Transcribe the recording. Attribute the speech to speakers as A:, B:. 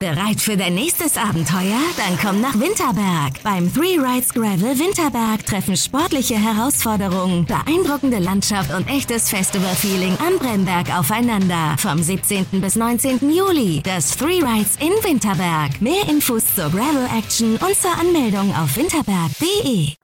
A: Bereit für dein nächstes Abenteuer? Dann komm nach Winterberg. Beim Three Rides Gravel Winterberg treffen sportliche Herausforderungen, beeindruckende Landschaft und echtes Festival-Feeling am Bremberg aufeinander. Vom 17. bis 19. Juli. Das Three Rides in Winterberg. Mehr Infos zur Gravel Action und zur Anmeldung auf winterberg.de.